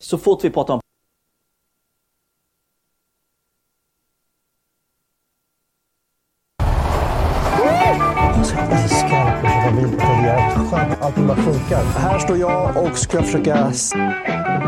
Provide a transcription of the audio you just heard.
Så fort vi pratar om Jag älskar att köra bil. Det är jävligt skönt. Allt bara funkar. Här står jag och ska försöka